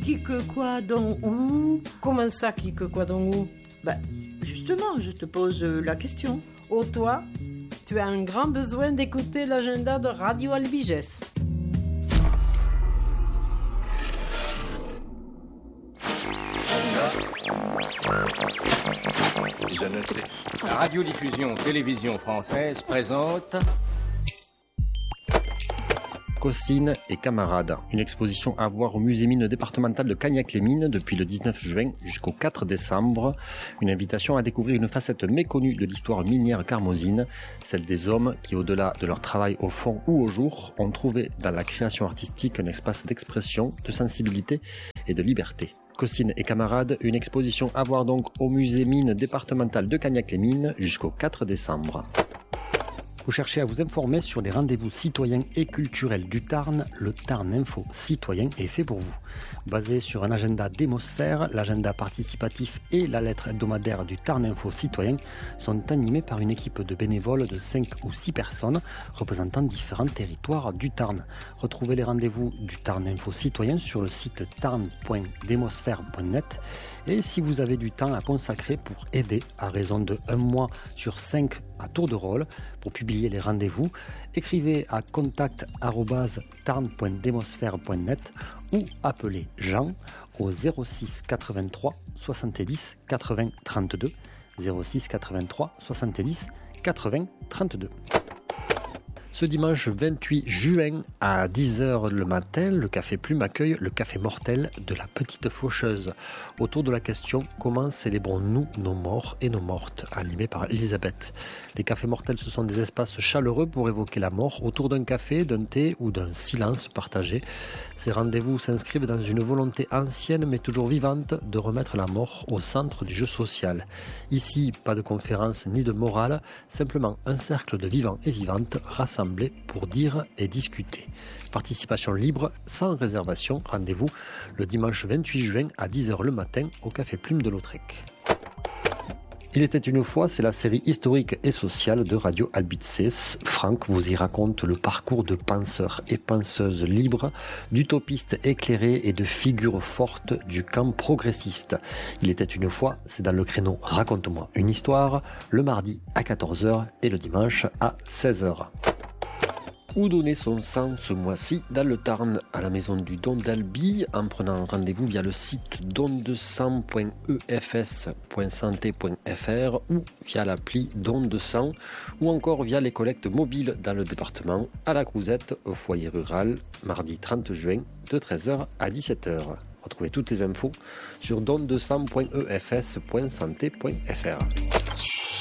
Qui que quoi donc où? Comment ça, qui que quoi donc où? Justement, je te pose la question. Oh toi, tu as un grand besoin d'écouter l'agenda de Radio Albiges. La radiodiffusion télévision française présente Cossine et camarades, une exposition à voir au musée mine départemental de Cagnac-les-Mines depuis le 19 juin jusqu'au 4 décembre. Une invitation à découvrir une facette méconnue de l'histoire minière carmosine, celle des hommes qui, au-delà de leur travail au fond ou au jour, ont trouvé dans la création artistique un espace d'expression, de sensibilité et de liberté. Cossine et camarades, une exposition à voir donc au musée mine départemental de Cagnac-les-Mines jusqu'au 4 décembre. Vous cherchez à vous informer sur les rendez-vous citoyens et culturels du Tarn, le Tarn Info Citoyen est fait pour vous. Basé sur un agenda démosphère, l'agenda participatif et la lettre hebdomadaire du Tarn Info Citoyen sont animés par une équipe de bénévoles de 5 ou 6 personnes représentant différents territoires du Tarn. Retrouvez les rendez-vous du Tarn Info Citoyen sur le site tarn.demosphère.net et si vous avez du temps à consacrer pour aider à raison de 1 mois sur 5 à tour de rôle pour publier les rendez-vous, écrivez à contact@tarn.demosphère.net ou appelez Jean au 06 83 70 80 32 06 83 70 80 32. Ce dimanche 28 juin à 10h le matin, le Café Plume accueille le Café Mortel de la Petite Faucheuse. Autour de la question « Comment célébrons-nous nos morts et nos mortes ?» animé par Elisabeth. Les Cafés Mortels, ce sont des espaces chaleureux pour évoquer la mort autour d'un café, d'un thé ou d'un silence partagé. Ces rendez-vous s'inscrivent dans une volonté ancienne mais toujours vivante de remettre la mort au centre du jeu social. Ici, pas de conférence ni de morale, simplement un cercle de vivants et vivantes rassemblés pour dire et discuter. Participation libre, sans réservation. Rendez-vous le dimanche 28 juin à 10h le matin au Café Plume de Lautrec. Il était une fois, c'est la série historique et sociale de Radio Albiges. Franck vous y raconte le parcours de penseurs et penseuses libres, d'utopistes éclairés et de figures fortes du camp progressiste. Il était une fois, c'est dans le créneau Raconte-moi une histoire, le mardi à 14h et le dimanche à 16h. Où donner son sang ce mois-ci dans le Tarn à la maison du don d'Albi en prenant rendez-vous via le site dondesang.efs.santé.fr ou via l'appli Don de Sang ou encore via les collectes mobiles dans le département à la Crouzette au foyer rural mardi 30 juin de 13h à 17h. Retrouvez toutes les infos sur dondesang.efs.santé.fr.